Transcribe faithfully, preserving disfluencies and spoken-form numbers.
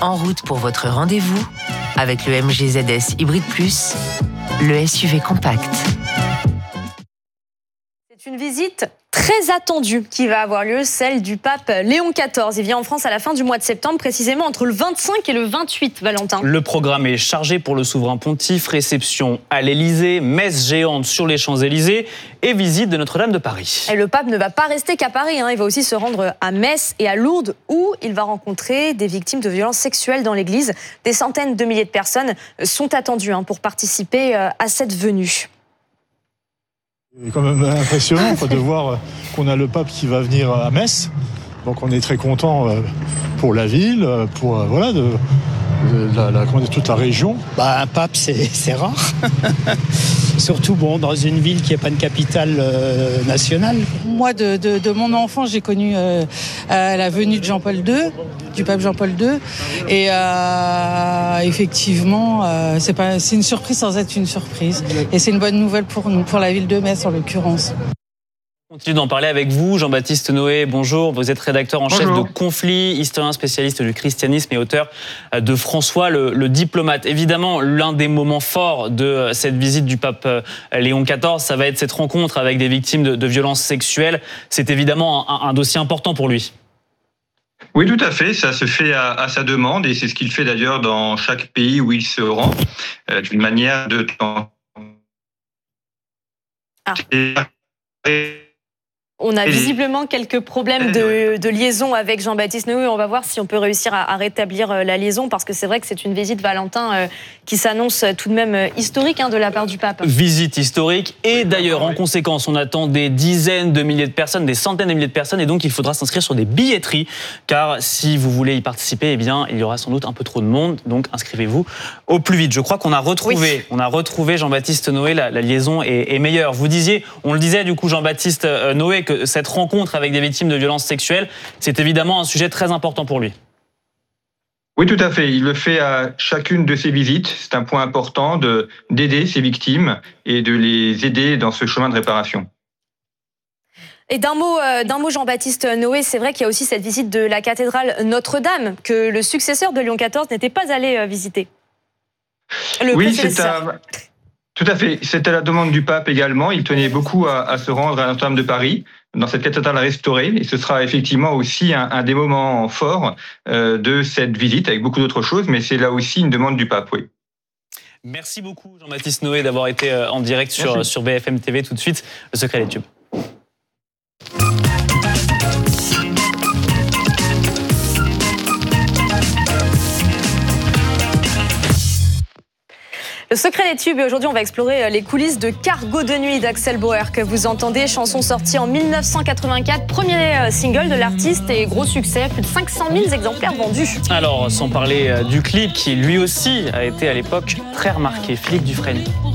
En route pour votre rendez-vous avec le M G Z S Hybrid Plus, le S U V compact. C'est une visite très attendue qui va avoir lieu, celle du pape Léon quatorze. Il vient en France à la fin du mois de septembre, précisément entre le vingt-cinq et le vingt-huit, Valentin. Le programme est chargé pour le souverain pontife, réception à l'Élysée, messe géante sur les Champs-Élysées et visite de Notre-Dame de Paris. Et le pape ne va pas rester qu'à Paris, hein. Il va aussi se rendre à Metz et à Lourdes, où il va rencontrer des victimes de violences sexuelles dans l'église. Des centaines de milliers de personnes sont attendues hein, pour participer à cette venue. C'est quand même impressionnant quoi, de voir qu'on a le pape qui va venir à Metz. Donc on est très content pour la ville, pour voilà, de, de la, la, toute la région. Bah, un pape, c'est, c'est rare. Surtout bon, dans une ville qui n'est pas une capitale euh, nationale. Moi, de, de, de mon enfant, j'ai connu euh, la venue de Jean-Paul deux, du pape Jean-Paul deux. Et euh, effectivement, euh, c'est, pas, c'est une surprise sans être une surprise. Et c'est une bonne nouvelle pour nous, pour la ville de Metz en l'occurrence. On continue d'en parler avec vous, Jean-Baptiste Noé, bonjour. Vous êtes rédacteur en chef de Conflits, historien spécialiste du christianisme et auteur de François le, le diplomate. Évidemment, l'un des moments forts de cette visite du pape Léon quatorze, ça va être cette rencontre avec des victimes de, de violences sexuelles. C'est évidemment un, un dossier important pour lui. Oui, tout à fait. Ça se fait à, à sa demande et c'est ce qu'il fait d'ailleurs dans chaque pays où il se rend, euh, d'une manière de... Ah. On a visiblement quelques problèmes de, de liaison avec Jean-Baptiste Noé. On va voir si on peut réussir à, à rétablir la liaison, parce que c'est vrai que c'est une visite, Valentin, euh, qui s'annonce tout de même historique hein, de la part du pape. Visite historique, et d'ailleurs, en conséquence, on attend des dizaines de milliers de personnes, des centaines de milliers de personnes, et donc il faudra s'inscrire sur des billetteries, car si vous voulez y participer, eh bien, il y aura sans doute un peu trop de monde, donc inscrivez-vous au plus vite. Je crois qu'on a retrouvé, oui. on a retrouvé Jean-Baptiste Noé, la, la liaison est, est meilleure. Vous disiez, on le disait du coup, Jean-Baptiste Noé, que cette rencontre avec des victimes de violences sexuelles, c'est évidemment un sujet très important pour lui. Oui, tout à fait. Il le fait à chacune de ses visites. C'est un point important de, d'aider ces victimes et de les aider dans ce chemin de réparation. Et d'un mot, euh, d'un mot, Jean-Baptiste Noé, c'est vrai qu'il y a aussi cette visite de la cathédrale Notre-Dame que le successeur de Léon quatorze n'était pas allé euh, visiter. Le oui, c'est un... Tout à fait. C'était la demande du pape également. Il tenait beaucoup à, à se rendre à Notre-Dame de Paris, dans cette cathédrale restaurée. Et ce sera effectivement aussi un, un des moments forts euh, de cette visite, avec beaucoup d'autres choses. Mais c'est là aussi une demande du pape, oui. Merci beaucoup, Jean-Baptiste Noé, d'avoir été en direct sur, sur B F M T V. Tout de suite, le secret des tubes. Le secret des tubes, et aujourd'hui on va explorer les coulisses de Cargo de nuit d'Axel Bauer, que vous entendez, chanson sortie en mille neuf cent quatre-vingt-quatre, premier single de l'artiste et gros succès, plus de cinq cent mille exemplaires vendus. Alors, sans parler du clip qui lui aussi a été à l'époque très remarqué, Philippe Dufresne.